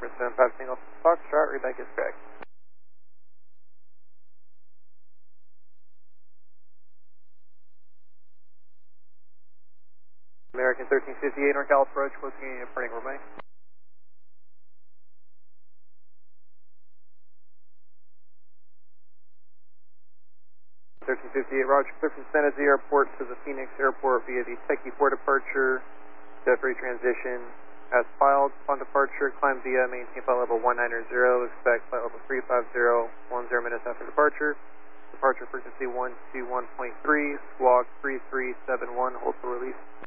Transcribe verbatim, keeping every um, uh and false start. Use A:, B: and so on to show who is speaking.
A: for seven five single Foxtrot, readback is correct. American thirteen fifty-eight, NorCal approach, close to Union, departing Romeo. thirteen fifty-eight, Roger, clear from San Jose Airport to the Phoenix Airport via the Techie four departure, Jeffrey transition. As filed, upon departure, climb via, maintain flight level one ninety, expect flight level three five zero, ten minutes after departure. Departure frequency one two one point three, squawk three three seven one, hold for release.